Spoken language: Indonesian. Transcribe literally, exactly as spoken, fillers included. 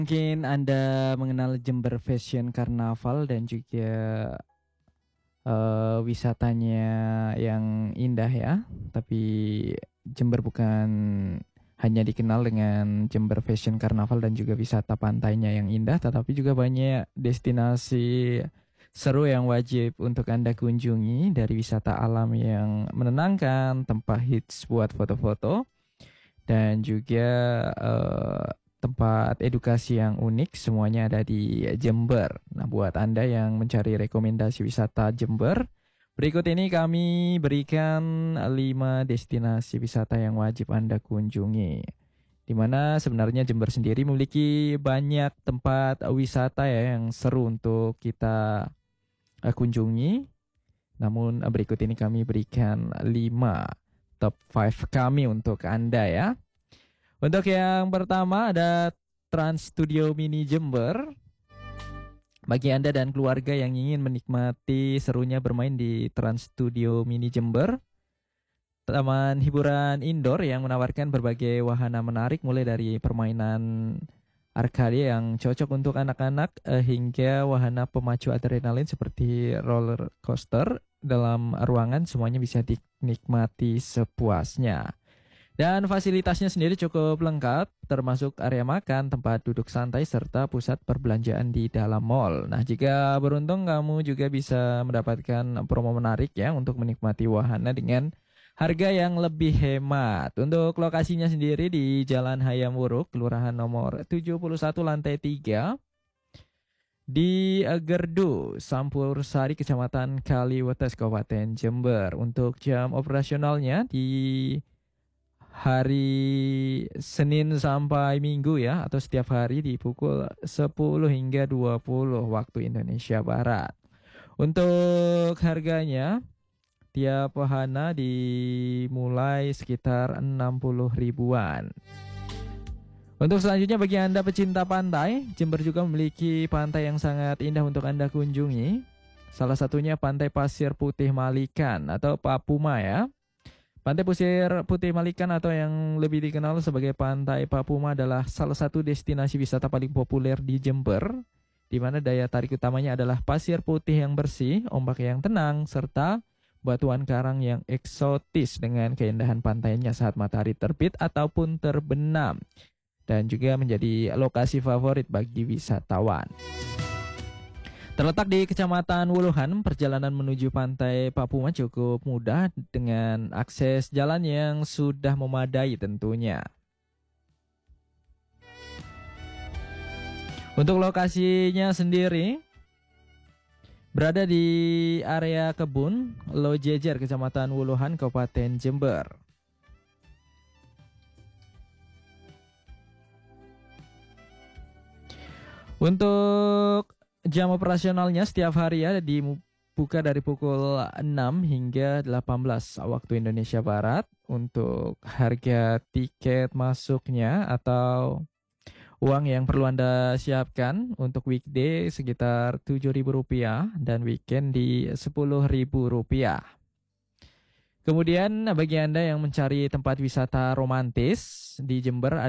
Mungkin Anda mengenal Jember Fashion Carnaval dan juga eh, wisatanya yang indah ya. Tapi Jember bukan hanya dikenal dengan Jember Fashion Carnaval dan juga wisata pantainya yang indah, tetapi juga banyak destinasi seru yang wajib untuk Anda kunjungi, dari wisata alam yang menenangkan, tempat hits buat foto-foto, dan juga eh, tempat edukasi yang unik, semuanya ada di Jember. Nah, buat Anda yang mencari rekomendasi wisata Jember, berikut ini kami berikan lima destinasi wisata yang wajib Anda kunjungi. Di mana sebenarnya Jember sendiri memiliki banyak tempat wisata ya yang seru untuk kita eh, kunjungi. Namun eh, berikut ini kami berikan lima top lima kami untuk Anda ya. Untuk yang pertama ada Trans Studio Mini Jember. Bagi Anda dan keluarga yang ingin menikmati serunya bermain di Trans Studio Mini Jember, taman hiburan indoor yang menawarkan berbagai wahana menarik, mulai dari permainan arcade yang cocok untuk anak-anak eh, hingga wahana pemacu adrenalin seperti roller coaster dalam ruangan, semuanya bisa dinikmati sepuasnya. Dan fasilitasnya sendiri cukup lengkap, termasuk area makan, tempat duduk santai, serta pusat perbelanjaan di dalam mall. Nah, jika beruntung kamu juga bisa mendapatkan promo menarik ya untuk menikmati wahana dengan harga yang lebih hemat. Untuk lokasinya sendiri di Jalan Hayam Wuruk, Kelurahan nomor tujuh puluh satu lantai tiga, di eh, Gerdu, Sampur Sari, Kecamatan Kaliwates, Kabupaten Jember. Untuk jam operasionalnya di hari Senin sampai Minggu ya, atau setiap hari di pukul sepuluh hingga dua puluh waktu Indonesia Barat. Untuk harganya, tiap wahana dimulai sekitar enam puluh ribuan. Untuk selanjutnya, bagi Anda pecinta pantai, Jember juga memiliki pantai yang sangat indah untuk Anda kunjungi. Salah satunya Pantai Pasir Putih Malikan atau Papuma ya. Pantai Pasir Putih Malikan atau yang lebih dikenal sebagai Pantai Papuma adalah salah satu destinasi wisata paling populer di Jember, di mana daya tarik utamanya adalah pasir putih yang bersih, ombak yang tenang, serta batuan karang yang eksotis dengan keindahan pantainya saat matahari terbit ataupun terbenam, dan juga menjadi lokasi favorit bagi wisatawan. Terletak di Kecamatan Wuluhan, perjalanan menuju Pantai Papuma cukup mudah dengan akses jalan yang sudah memadai tentunya. Untuk lokasinya sendiri berada di area kebun Lojejer, Kecamatan Wuluhan, Kabupaten Jember. Untuk jam operasionalnya setiap hari ya dibuka dari pukul enam hingga delapan belas waktu Indonesia Barat. Untuk harga tiket masuknya atau uang yang perlu Anda siapkan, untuk weekday sekitar tujuh ribu rupiah dan weekend di sepuluh ribu rupiah. Kemudian bagi Anda yang mencari tempat wisata romantis di Jember,